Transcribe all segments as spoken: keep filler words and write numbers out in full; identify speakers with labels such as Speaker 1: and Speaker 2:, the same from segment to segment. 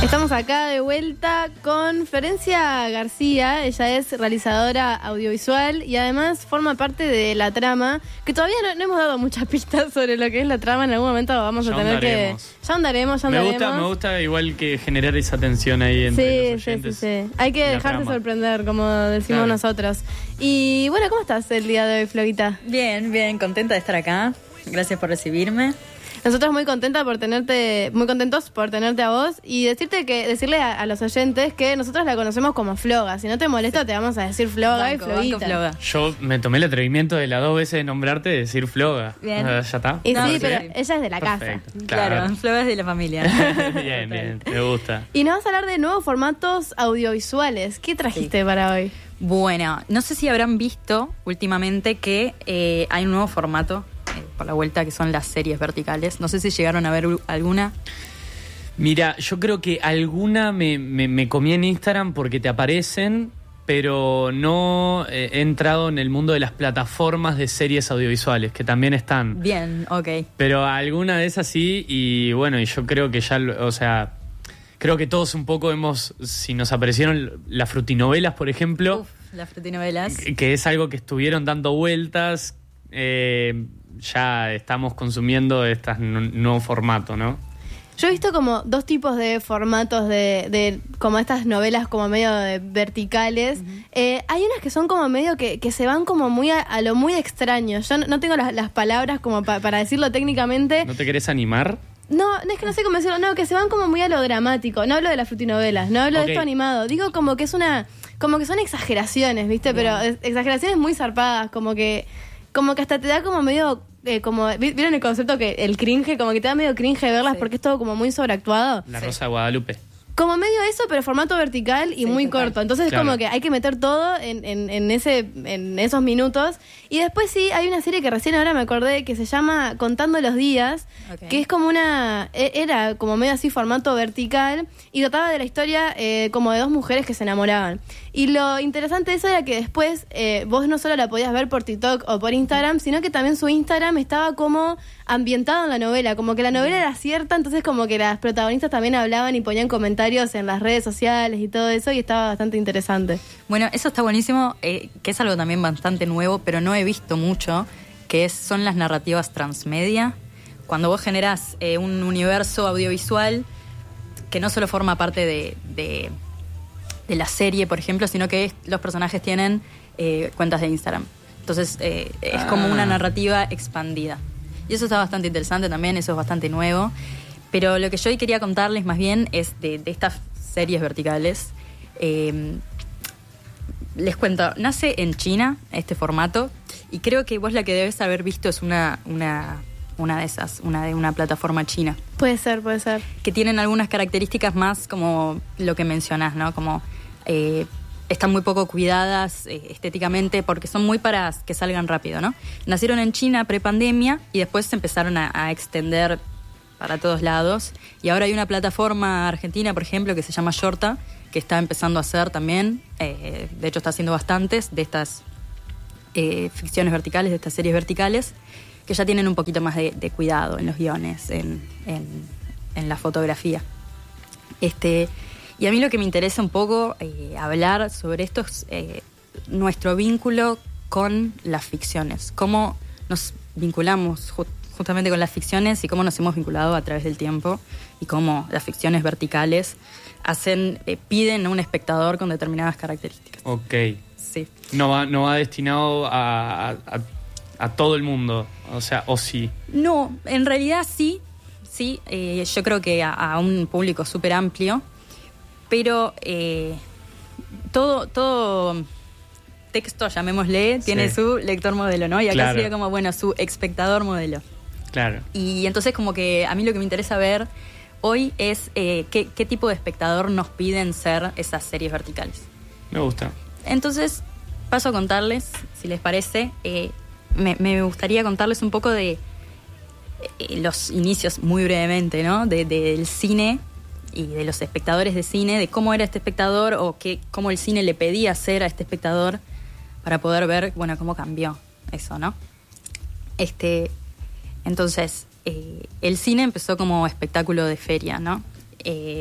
Speaker 1: Estamos acá de vuelta con Florencia García. Ella es realizadora audiovisual y además forma parte de la trama, que todavía no, no hemos dado muchas pistas sobre lo que es la trama. En algún momento vamos
Speaker 2: ya
Speaker 1: a tener
Speaker 2: andaremos.
Speaker 1: que... Ya andaremos, ya
Speaker 2: me
Speaker 1: andaremos.
Speaker 2: gusta, me gusta igual que generar esa tensión ahí entre
Speaker 1: sí,
Speaker 2: los oyentes.
Speaker 1: Sí, sí, sí. Hay que dejarte sorprender, como decimos
Speaker 2: claro.
Speaker 1: nosotros. Y bueno, ¿cómo estás el día de hoy, Floguita?
Speaker 3: Bien, bien, contenta de estar acá. Gracias por recibirme.
Speaker 1: Nosotros muy contentas por tenerte, muy contentos por tenerte a vos y decirte que, decirle a, a los oyentes que nosotros la conocemos como Floga. Si no te molesta, te vamos a decir Floga
Speaker 3: banco,
Speaker 1: y Floguita.
Speaker 3: Floga.
Speaker 2: Yo me tomé el atrevimiento de las dos veces de nombrarte y decir Floga.
Speaker 3: Bien.
Speaker 2: Uh, ya está.
Speaker 1: Y
Speaker 3: No,
Speaker 1: sí,
Speaker 3: sí.
Speaker 1: pero ella es de la
Speaker 2: Perfecto.
Speaker 1: casa.
Speaker 3: Claro,
Speaker 2: Claro.
Speaker 3: Floga es de la familia.
Speaker 2: bien, bien, me gusta.
Speaker 1: Y nos vas a hablar de nuevos formatos audiovisuales. ¿Qué trajiste sí. para hoy?
Speaker 3: Bueno, no sé si habrán visto últimamente que eh, hay un nuevo formato eh, por la vuelta, que son las series verticales. No sé si llegaron a ver u- alguna.
Speaker 2: Mira, yo creo que alguna me, me, me comí en Instagram porque te aparecen, pero no eh, he entrado en el mundo de las plataformas de series audiovisuales, que también están.
Speaker 3: Bien, ok.
Speaker 2: Pero alguna de esas sí, y bueno, y yo creo que ya, o sea, creo que todos un poco hemos, si nos aparecieron las frutinovelas, por ejemplo,
Speaker 3: Uf, las frutinovelas.
Speaker 2: que, que es algo que estuvieron dando vueltas, eh, ya estamos consumiendo este nuevo formato, ¿no?
Speaker 1: Yo he visto como dos tipos de formatos de, de como estas novelas como medio de verticales. Uh-huh. Eh, hay unas que son como medio que, que se van como muy a, a lo muy extraño. Yo no, no tengo las, las palabras como pa, para decirlo técnicamente.
Speaker 2: ¿No te querés animar?
Speaker 1: No, no es que no sé cómo decirlo, no, que se van como muy a lo dramático. No hablo de las frutinovelas, no hablo okay. de esto animado. Digo como que es una, como que son exageraciones, ¿viste? Bien. Pero es, exageraciones muy zarpadas, como que, como que hasta te da como medio... Eh, como ¿vieron el concepto que el cringe? Como que te da medio cringe verlas sí. porque es todo como muy sobreactuado.
Speaker 2: La
Speaker 1: sí.
Speaker 2: Rosa de Guadalupe.
Speaker 1: Como medio eso, pero formato vertical y sí, muy total. corto. Entonces claro. es como que hay que meter todo en, en, en, ese, en esos minutos. Y después sí, hay una serie que recién ahora me acordé que se llama Contando los días, okay. que es como una... Era como medio así formato vertical y trataba de la historia eh, como de dos mujeres que se enamoraban. Y lo interesante de eso era que después eh, vos no solo la podías ver por TikTok o por Instagram, sino que también su Instagram estaba como ambientado en la novela. Como que la novela era cierta, entonces como que las protagonistas también hablaban y ponían comentarios en las redes sociales y todo eso, y estaba bastante interesante.
Speaker 3: Bueno, eso está buenísimo, eh, que es algo también bastante nuevo, pero no he visto mucho, que es, son las narrativas transmedia. Cuando vos generás eh, un universo audiovisual que no solo forma parte de, de, de la serie, por ejemplo, sino que es, los personajes tienen eh, cuentas de Instagram. Entonces eh, es ah. como una narrativa expandida. Y eso está bastante interesante también, eso es bastante nuevo. Pero lo que yo hoy quería contarles más bien es de, de estas series verticales. Eh, les cuento, nace en China este formato y creo que vos la que debes haber visto es una, una, una de esas, una de una plataforma china.
Speaker 1: Puede ser, puede ser.
Speaker 3: Que tienen algunas características más como lo que mencionás, ¿no? Como eh, están muy poco cuidadas eh, estéticamente porque son muy para que salgan rápido, ¿no? Nacieron en China prepandemia y después se empezaron a, a extender para todos lados. Y ahora hay una plataforma argentina, por ejemplo, que se llama Shorta, que está empezando a hacer también, eh, de hecho está haciendo bastantes de estas eh, ficciones verticales, de estas series verticales, que ya tienen un poquito más de, de cuidado en los guiones, en, en, en la fotografía. Este, y a mí lo que me interesa un poco eh, hablar sobre esto es eh, nuestro vínculo con las ficciones, cómo nos vinculamos justamente justamente con las ficciones y cómo nos hemos vinculado a través del tiempo y cómo las ficciones verticales hacen eh, piden a un espectador con determinadas características.
Speaker 2: Ok.
Speaker 3: Sí.
Speaker 2: No va, no va destinado a, a, a todo el mundo, o sea, o sí.
Speaker 3: No, en realidad sí, sí, eh, yo creo que a, a un público súper amplio, pero eh, todo, todo texto, llamémosle, tiene sí. su lector modelo, ¿no? Y acá claro. sería como, bueno, su espectador modelo.
Speaker 2: Claro.
Speaker 3: Y entonces como que a mí lo que me interesa ver hoy es eh, qué, qué tipo de espectador nos piden ser esas series verticales.
Speaker 2: Me gusta.
Speaker 3: Entonces paso a contarles, si les parece, eh, me, me gustaría contarles un poco de eh, los inicios, muy brevemente, ¿no? De, de, del cine y de los espectadores de cine, de cómo era este espectador o qué, cómo el cine le pedía ser a este espectador para poder ver, bueno, cómo cambió eso, ¿no? Este... Entonces, eh, el cine empezó como espectáculo de feria, ¿no? Eh,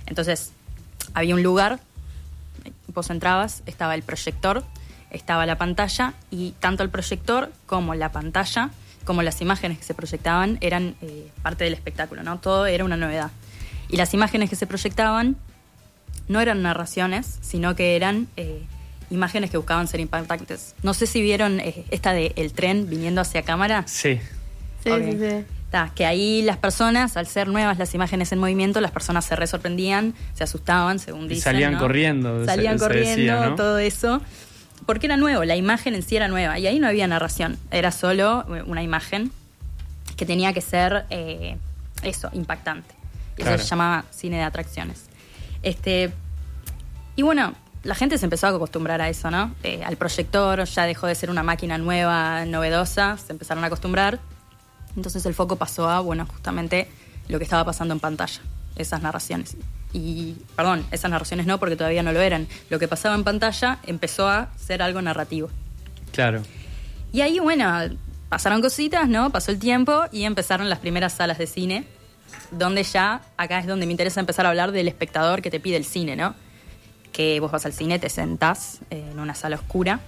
Speaker 3: Entonces, había un lugar, vos entrabas, estaba el proyector, estaba la pantalla, y tanto el proyector como la pantalla, como las imágenes que se proyectaban, eran eh, parte del espectáculo, ¿no? Todo era una novedad. Y las imágenes que se proyectaban no eran narraciones, sino que eran eh, imágenes que buscaban ser impactantes. No sé si vieron eh, esta de el tren viniendo hacia cámara.
Speaker 2: Sí.
Speaker 1: Sí,
Speaker 3: Okay.
Speaker 1: sí, sí.
Speaker 3: Ta, que ahí las personas, al ser nuevas las imágenes en movimiento, las personas se re sorprendían, se asustaban, según dicen.
Speaker 2: Y salían
Speaker 3: ¿no?
Speaker 2: corriendo.
Speaker 3: Salían
Speaker 2: se,
Speaker 3: corriendo,
Speaker 2: se decía, ¿no?
Speaker 3: todo eso. Porque era nuevo, la imagen en sí era nueva. Y ahí no había narración, era solo una imagen que tenía que ser eh, eso, impactante. Y
Speaker 2: Claro.
Speaker 3: eso se llamaba cine de atracciones. Este, y bueno, la gente se empezó a acostumbrar a eso, ¿no? Eh, al proyector, ya dejó de ser una máquina nueva, novedosa, se empezaron a acostumbrar. Entonces el foco pasó a, bueno, justamente lo que estaba pasando en pantalla, esas narraciones. Y, perdón, esas narraciones no, porque todavía no lo eran. Lo que pasaba en pantalla empezó a ser algo narrativo.
Speaker 2: Claro.
Speaker 3: Y ahí, bueno, pasaron cositas, ¿no? Pasó el tiempo y empezaron las primeras salas de cine, donde ya, acá es donde me interesa empezar a hablar del espectador que te pide el cine, ¿no? Que vos vas al cine, te sentás eh, en una sala oscura,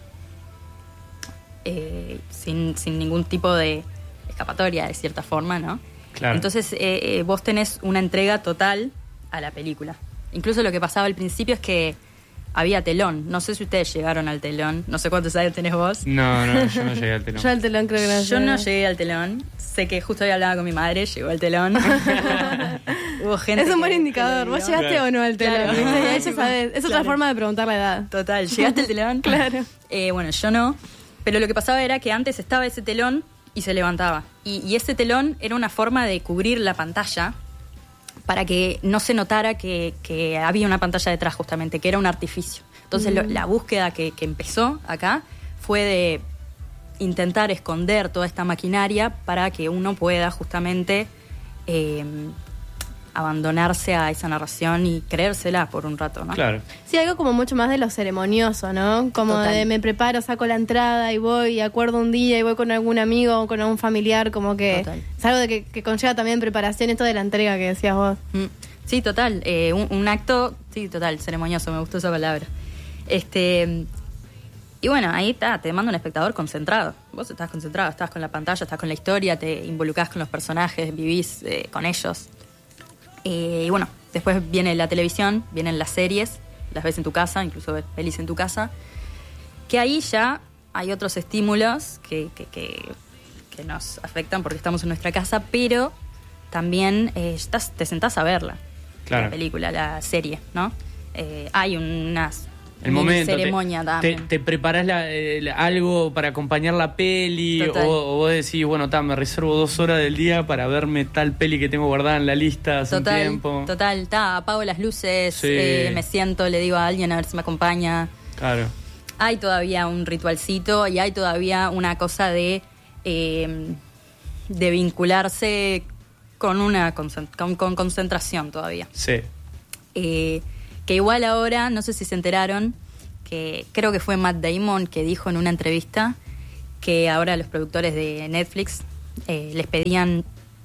Speaker 3: eh, sin, sin ningún tipo de escapatoria, de cierta forma, ¿no?
Speaker 2: Claro.
Speaker 3: Entonces, eh, eh, vos tenés una entrega total a la película. Incluso lo que pasaba al principio es que había telón. No sé si ustedes llegaron al telón. No sé cuántos años tenés vos.
Speaker 2: No, no, yo no llegué al telón.
Speaker 1: Yo al telón creo que no
Speaker 3: Yo
Speaker 1: llegué.
Speaker 3: no llegué al telón. Sé que justo hoy hablaba con mi madre, llegó al telón. Hubo gente
Speaker 1: Es un
Speaker 3: que-
Speaker 1: buen
Speaker 3: que
Speaker 1: indicador.
Speaker 3: lo
Speaker 1: ¿Vos
Speaker 3: vio.
Speaker 1: llegaste
Speaker 2: Claro.
Speaker 1: o no al telón?
Speaker 3: Claro.
Speaker 1: ¿Viste? Y ahí ya sabes. Es otra
Speaker 3: Claro.
Speaker 1: forma de preguntar la edad.
Speaker 3: Total, ¿llegaste al telón?
Speaker 1: Claro.
Speaker 3: Eh, bueno, yo no. Pero lo que pasaba era que antes estaba ese telón y se levantaba. Y, y ese telón era una forma de cubrir la pantalla para que no se notara que, que había una pantalla detrás, justamente, que era un artificio. Entonces, lo- la búsqueda que, que empezó acá fue de intentar esconder toda esta maquinaria para que uno pueda justamente eh, abandonarse a esa narración y creérsela por un rato, ¿no?
Speaker 2: Claro.
Speaker 1: Sí, algo como mucho más de lo ceremonioso, ¿no? Como
Speaker 3: Total.
Speaker 1: de me preparo, saco la entrada y voy, y acuerdo un día y voy con algún amigo o con algún familiar, como que
Speaker 3: Total.
Speaker 1: es algo de que, que conlleva también preparación, esto de la entrega que decías vos.
Speaker 3: Mm, Sí, total. eh, un, un acto, sí, total, ceremonioso, me gustó esa palabra. Este, y bueno, ahí está, te manda un espectador concentrado. Vos estás concentrado, estás con la pantalla, estás con la historia, te involucrás con los personajes, vivís eh, con ellos. Eh, y bueno, después viene la televisión, vienen las series, las ves en tu casa, incluso ves pelis en tu casa, que ahí ya hay otros estímulos que, que, que, que nos afectan porque estamos en nuestra casa, pero también eh, estás, te sentás a verla,
Speaker 2: Claro.
Speaker 3: la película, la serie, ¿no? Eh, hay unas
Speaker 2: El momento.
Speaker 3: ceremonia
Speaker 2: te,
Speaker 3: también.
Speaker 2: te, te preparás la- el- algo para acompañar la peli.
Speaker 3: Total.
Speaker 2: O, o vos decís, bueno, ta, me reservo dos horas del día para verme tal peli que tengo guardada en la lista hace un
Speaker 3: Total,
Speaker 2: tiempo.
Speaker 3: total, ta, apago las luces,
Speaker 2: Sí.
Speaker 3: eh, me siento, le digo a alguien a ver si me acompaña.
Speaker 2: Claro.
Speaker 3: Hay todavía un ritualcito y hay todavía una cosa de, eh, de vincularse con una concent- con, con concentración todavía.
Speaker 2: Sí.
Speaker 3: Eh, que igual ahora, no sé si se enteraron, que creo que fue Matt Damon que dijo en una entrevista que ahora los productores de Netflix eh, les pedían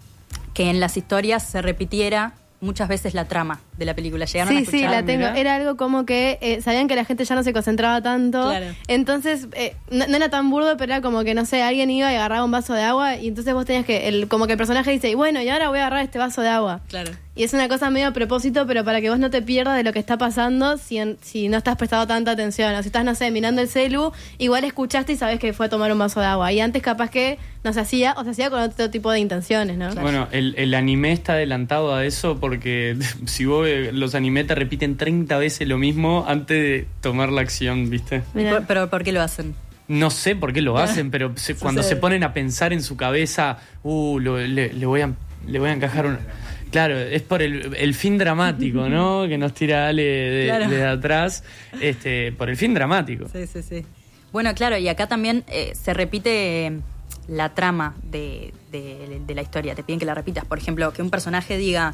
Speaker 3: que en las historias se repitiera muchas veces la trama de la película. ¿Llegaron a
Speaker 1: Sí, sí,
Speaker 3: escuchar?
Speaker 1: la tengo.
Speaker 2: mirá.
Speaker 1: Era algo como que eh, sabían que la gente ya no se concentraba tanto.
Speaker 3: Claro.
Speaker 1: Entonces, eh, no, no era tan burdo, pero era como que, no sé, alguien iba y agarraba un vaso de agua y entonces vos tenías que, el, como que el personaje dice, y bueno, y ahora voy a agarrar este vaso de agua.
Speaker 3: Claro.
Speaker 1: Y es una cosa medio a propósito, pero para que vos no te pierdas de lo que está pasando si, en- si no estás prestando tanta atención. O si estás, no sé, mirando el celu, igual escuchaste y sabés que fue a tomar un vaso de agua. Y antes capaz que no se hacía, o se hacía con otro tipo de intenciones, ¿no?
Speaker 2: Bueno, el, el anime está adelantado a eso porque si vos ves, los anime te repiten treinta veces lo mismo antes de tomar la acción, ¿viste?
Speaker 3: ¿Y
Speaker 1: Mirá.
Speaker 3: por- ¿Pero por qué lo hacen?
Speaker 2: No sé por qué lo hacen, pero se- cuando se ponen a pensar en su cabeza, uh, lo- le, le voy a, le voy a encajar un... Claro, es por el, el fin dramático, ¿no? Que nos tira Ale de,
Speaker 3: Claro.
Speaker 2: desde atrás, este, por el fin dramático.
Speaker 3: Sí, sí, sí. Bueno, claro, y acá también eh, se repite eh, la trama de, de- de la historia. Te piden que la repitas. Por ejemplo, que un personaje diga,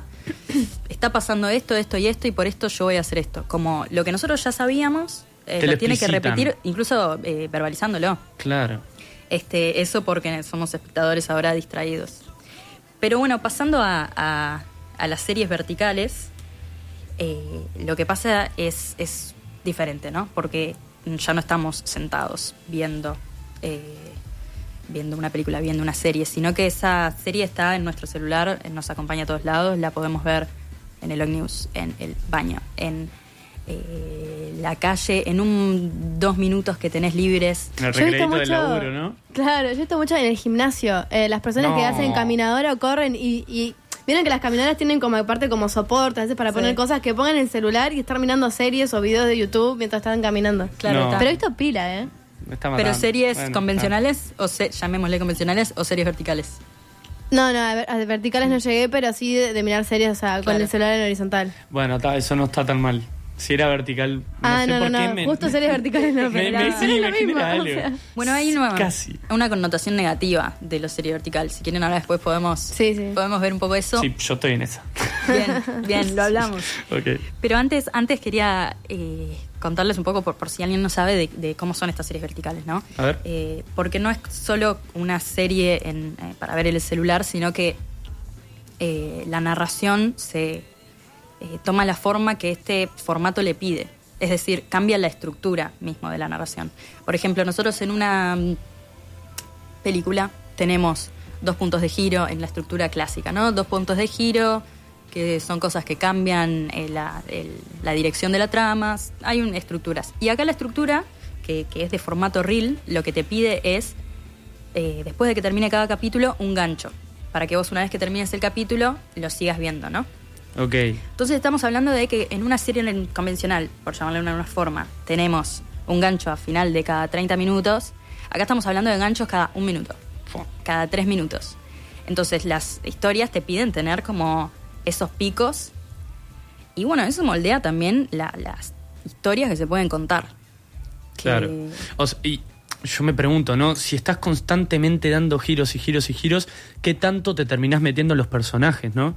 Speaker 3: está pasando esto, esto y esto, y por esto yo voy a hacer esto. Como lo que nosotros ya sabíamos, eh,
Speaker 2: Te
Speaker 3: lo
Speaker 2: lo
Speaker 3: tiene que
Speaker 2: explicitan.
Speaker 3: repetir, incluso eh, verbalizándolo.
Speaker 2: Claro.
Speaker 3: Este, eso porque somos espectadores ahora distraídos. Pero bueno, pasando a, a- a las series verticales, Eh, lo que pasa es, es diferente, ¿no? Porque ya no estamos sentados viendo, eh, viendo una película, viendo una serie, sino que esa serie está en nuestro celular, nos acompaña a todos lados, la podemos ver en el ómnibus, en el baño, en eh, la calle, en un dos minutos que tenés libres.
Speaker 2: En el
Speaker 1: Yo he visto
Speaker 2: recreito del
Speaker 1: mucho-
Speaker 2: laburo, ¿no?
Speaker 1: Claro, yo he visto mucho en el gimnasio. Eh, las personas
Speaker 2: No.
Speaker 1: que hacen caminadora o corren y, y vieron que las caminadoras tienen como aparte como soporte, a veces para
Speaker 3: Sí.
Speaker 1: poner cosas que pongan el celular y estar mirando series o videos de YouTube mientras están caminando.
Speaker 3: Claro,
Speaker 2: No.
Speaker 3: está.
Speaker 1: Pero he visto pila, ¿eh?
Speaker 2: Me está matando.
Speaker 3: Pero series
Speaker 2: Bueno,
Speaker 3: convencionales, o se, llamémosle convencionales, o series verticales.
Speaker 1: No, no, a, ver- a verticales no llegué, pero sí de, de mirar series, o sea, con
Speaker 3: Claro.
Speaker 1: el celular en horizontal.
Speaker 2: Bueno, ta, eso no está tan mal. Si era vertical, no
Speaker 1: ah,
Speaker 2: sé
Speaker 1: no, no,
Speaker 2: por qué
Speaker 1: no.
Speaker 2: me...
Speaker 1: Justo series verticales no,
Speaker 2: me,
Speaker 1: pero
Speaker 2: me,
Speaker 1: no,
Speaker 2: sí,
Speaker 1: es
Speaker 2: me
Speaker 1: lo mismo,
Speaker 2: genera
Speaker 1: o
Speaker 2: algo.
Speaker 1: sea.
Speaker 3: Bueno, hay una,
Speaker 2: Casi.
Speaker 3: una connotación negativa de los series vertical. Si quieren ahora después podemos,
Speaker 1: Sí, sí.
Speaker 3: podemos ver un poco eso.
Speaker 2: Sí, yo estoy en esa.
Speaker 3: Bien, bien, lo hablamos.
Speaker 2: Ok.
Speaker 3: Pero antes, antes quería eh, contarles un poco, por, por si alguien no sabe, de, de cómo son estas series verticales, ¿no?
Speaker 2: A ver.
Speaker 3: Eh, porque no es solo una serie en, eh, para ver en el celular, sino que eh, la narración se eh, toma la forma que este formato le pide. Es decir, cambia la estructura mismo de la narración. Por ejemplo, nosotros en una mm, película tenemos dos puntos de giro en la estructura clásica, ¿no? Dos puntos de giro, que son cosas que cambian eh, la, el- la dirección de la trama. Hay un, estructuras. Y acá la estructura, que, que es de formato reel, lo que te pide es, eh, después de que termine cada capítulo, un gancho. Para que vos una vez que termines el capítulo, lo sigas viendo, ¿no?
Speaker 2: Ok.
Speaker 3: Entonces estamos hablando de que en una serie convencional, por llamarle de una forma, tenemos un gancho a final de cada treinta minutos. Acá estamos hablando de ganchos cada un minuto, cada tres minutos. Entonces las historias te piden tener como esos picos. Y bueno, eso moldea también la- las historias que se pueden contar.
Speaker 2: Claro.
Speaker 3: Que-
Speaker 2: O sea, y yo me pregunto, ¿no? Si estás constantemente dando giros y giros y giros, ¿qué tanto te terminás metiendo en los personajes, no?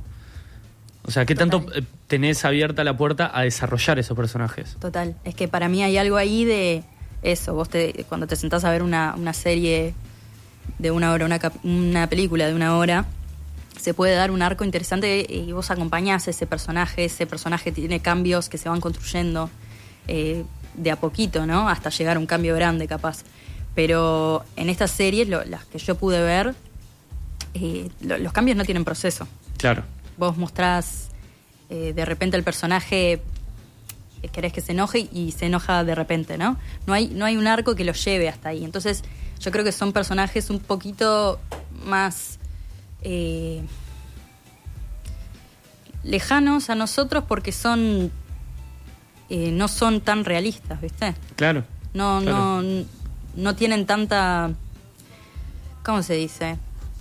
Speaker 2: O sea, ¿qué tanto
Speaker 3: Total.
Speaker 2: eh, tenés abierta la puerta a desarrollar esos personajes?
Speaker 3: Total, es que para mí hay algo ahí de eso. Vos te, cuando te sentás a ver una, una serie de una hora, una, cap- una película de una hora, se puede dar un arco interesante y vos acompañás a ese personaje, ese personaje tiene cambios que se van construyendo eh, de a poquito, ¿no? Hasta llegar a un cambio grande capaz. Pero en estas series, lo- las que yo pude ver, eh, lo- los cambios no tienen proceso.
Speaker 2: Claro.
Speaker 3: Vos mostrás eh, de repente el personaje, eh, querés que se enoje y se enoja de repente, ¿no? No hay, no hay un arco que lo lleve hasta ahí. Entonces, yo creo que son personajes un poquito más eh, lejanos a nosotros porque son eh, no son tan realistas, ¿viste?
Speaker 2: Claro.
Speaker 3: No,
Speaker 2: Claro.
Speaker 3: no, no tienen tanta, ¿cómo se dice?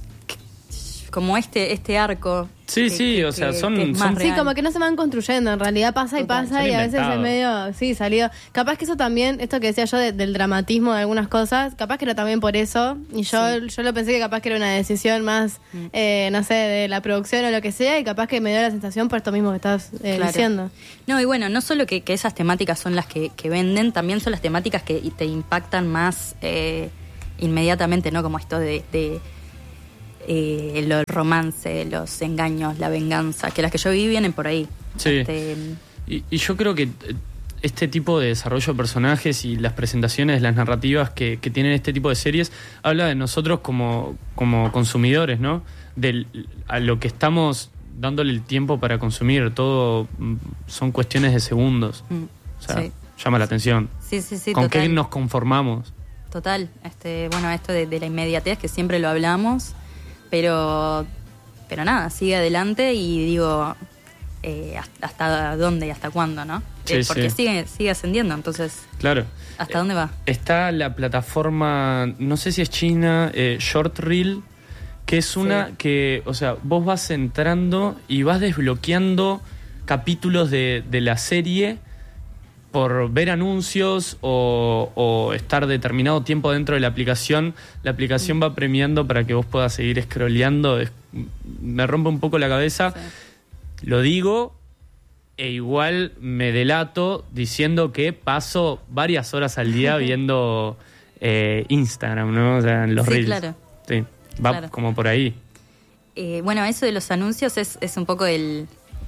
Speaker 3: Como este, este arco.
Speaker 2: Sí,
Speaker 3: que-
Speaker 2: sí,
Speaker 3: que-
Speaker 2: o sea,
Speaker 3: que-
Speaker 2: son-
Speaker 3: que es más
Speaker 2: son-
Speaker 1: Sí,
Speaker 3: real.
Speaker 1: como que no se van construyendo, en realidad pasa y
Speaker 3: Total.
Speaker 1: pasa
Speaker 2: Son
Speaker 1: y a veces es
Speaker 2: inventados.
Speaker 1: medio, sí, salido. Capaz que eso también, esto que decía yo de- del dramatismo de algunas cosas, capaz que era también por eso, y yo, yo lo pensé que capaz que era una decisión más,
Speaker 3: Mm.
Speaker 1: eh, no sé, de la producción o lo que sea, y capaz que me dio la sensación por esto mismo que estás eh,
Speaker 3: Claro.
Speaker 1: diciendo.
Speaker 3: No, y bueno, no solo que, que esas temáticas son las que, que venden, también son las temáticas que te impactan más eh, inmediatamente, ¿no? Como esto de, de eh, el romance, los engaños, la venganza, que las que yo vi vienen por ahí.
Speaker 2: Sí.
Speaker 3: Este,
Speaker 2: Y, y yo creo que eh, este tipo de desarrollo de personajes y las presentaciones, las narrativas que, que tienen este tipo de series, habla de nosotros como, como consumidores, ¿no? Del, a lo que estamos dándole el tiempo para consumir. Todo mm, son cuestiones de segundos.
Speaker 3: mm,
Speaker 2: O sea,
Speaker 3: sí.
Speaker 2: llama la atención.
Speaker 3: Sí, sí, sí,
Speaker 2: ¿Con
Speaker 3: total.
Speaker 2: qué nos conformamos?
Speaker 3: Total, este, bueno, esto de, de la inmediatez que siempre lo hablamos, pero, pero nada, sigue adelante y digo, eh, hasta, hasta dónde y hasta cuándo, ¿no?
Speaker 2: Sí,
Speaker 3: Eh, porque
Speaker 2: sí.
Speaker 3: sigue, sigue ascendiendo, entonces,
Speaker 2: Claro.
Speaker 3: ¿hasta dónde va?
Speaker 2: Está la plataforma, no sé si es china, eh, Short Reel, que es una
Speaker 3: Sí.
Speaker 2: que, o sea, vos vas entrando y vas desbloqueando capítulos de, de la serie por ver anuncios o, o estar determinado tiempo dentro de la aplicación. La aplicación va premiando para que vos puedas seguir scrolleando. Es- me rompe un poco la cabeza.
Speaker 3: Sí.
Speaker 2: Lo digo e igual me delato diciendo que paso varias horas al día viendo eh, Instagram, ¿no? O sea, en los
Speaker 3: Sí,
Speaker 2: reels.
Speaker 3: claro.
Speaker 2: Sí, va
Speaker 3: Claro.
Speaker 2: como por ahí.
Speaker 3: Eh, bueno, eso de los anuncios es, es un poco el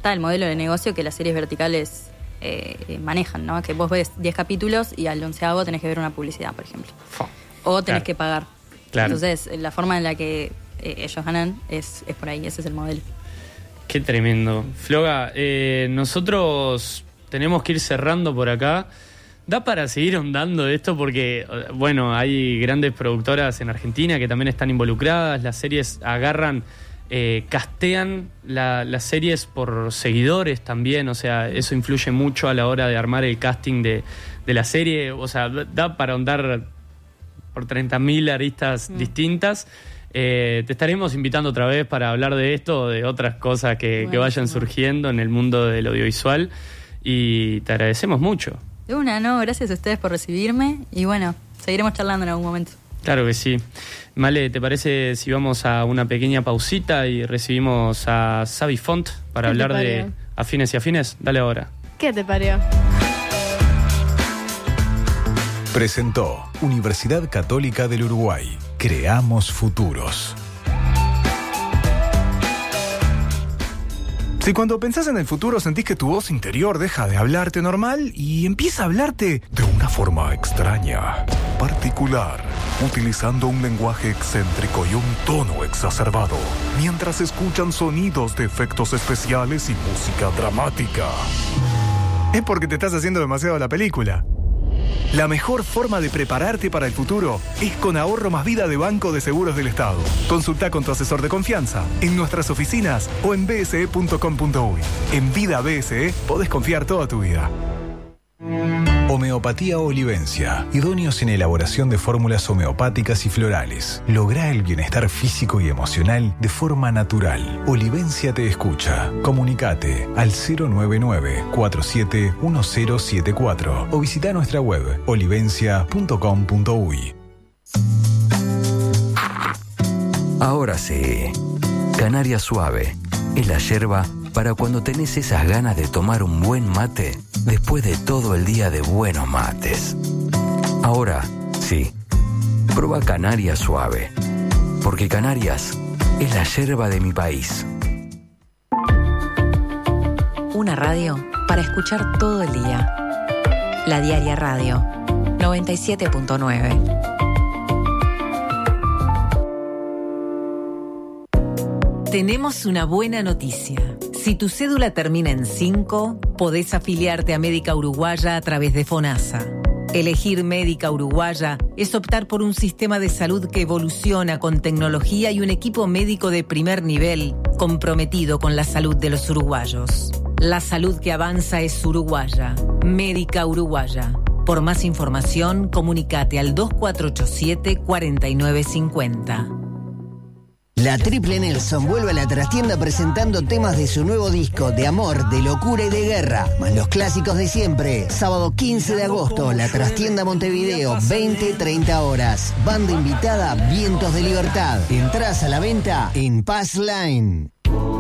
Speaker 3: está el modelo de negocio que las series verticales eh, manejan, ¿no? Que vos ves diez capítulos y al onceavo tenés que ver una publicidad, por ejemplo. O tenés claro. que pagar. Claro. Entonces, la forma en la que eh, ellos ganan es, es por ahí, ese es el modelo.
Speaker 2: Qué tremendo. Floga, eh, nosotros tenemos que ir cerrando por acá. ¿Da para seguir ahondando de esto? Porque, bueno, hay grandes productoras en Argentina que también están involucradas. Las series agarran, eh, castean la, las series por seguidores también. O sea, eso influye mucho a la hora de armar el casting de, de la serie. O sea, da para ahondar por treinta mil aristas mm. distintas. Eh, te estaremos invitando otra vez para hablar de esto o de otras cosas que, bueno, que vayan surgiendo en el mundo del audiovisual. Y te agradecemos mucho.
Speaker 3: De una, no, gracias a ustedes por recibirme y bueno, seguiremos charlando en algún momento.
Speaker 2: Claro que sí. Male, ¿te parece si vamos a una pequeña pausita y recibimos a Xavi Font para hablar de afines y afines? Dale ahora.
Speaker 1: ¿Qué te parió?
Speaker 4: Presentó Universidad Católica del Uruguay. Creamos futuros. Si cuando pensás en el futuro sentís que tu voz interior deja de hablarte normal y empieza a hablarte de una forma extraña, particular, utilizando un lenguaje excéntrico y un tono exacerbado, mientras escuchan sonidos de efectos especiales y música dramática, es porque te estás haciendo demasiado la película. La mejor forma de prepararte para el futuro es con Ahorro Más Vida de Banco de Seguros del Estado. Consulta con tu asesor de confianza en nuestras oficinas o en b s e punto com punto u y. En Vida B S E podés confiar toda tu vida. Homeopatía Olivencia. Idóneos en elaboración de fórmulas homeopáticas y florales. Lográ el bienestar físico y emocional de forma natural. Olivencia te escucha. Comunicate al cero nueve nueve, cuatro siete uno cero siete cuatro o visita nuestra web olivencia punto com punto u y.
Speaker 5: Ahora sí. Canaria Suave es la yerba para cuando tenés esas ganas de tomar un buen mate después de todo el día de buenos mates. Ahora, sí, prueba Canaria Suave, porque Canarias es la yerba de mi país.
Speaker 6: Una radio para escuchar todo el día. La Diaria Radio, noventa y siete punto nueve.
Speaker 7: Tenemos una buena noticia. Si tu cédula termina en cinco, podés afiliarte a Médica Uruguaya a través de FONASA. Elegir Médica Uruguaya es optar por un sistema de salud que evoluciona con tecnología y un equipo médico de primer nivel comprometido con la salud de los uruguayos. La salud que avanza es uruguaya. Médica Uruguaya. Por más información, comunicate al dos cuatro ocho siete, cuatro nueve cinco cero.
Speaker 8: La Triple Nelson vuelve a la trastienda presentando temas de su nuevo disco de amor, de locura y de guerra, más los clásicos de siempre. Sábado quince de agosto, la trastienda Montevideo, veinte a treinta horas. Banda invitada, Vientos de Libertad. Entrás a la venta en Pass Line.